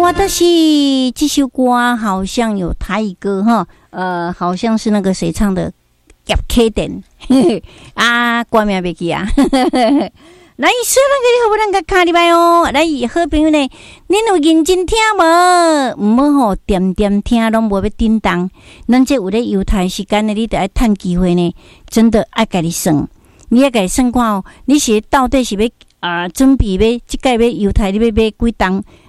我的是这首歌好像有台语歌哈，好像是那个谁唱的，叶启田啊，歌名袂记啊。来，所有人好，咱个卡礼拜哦。来，好朋友呢，恁有认真听无？唔好吼，点点听，拢无要叮当。咱这有咧犹太时间呢，你得爱趁机会呢，真的爱家己算，你要家己算看哦。你是到底是要准备要即届要犹太，你要买几档？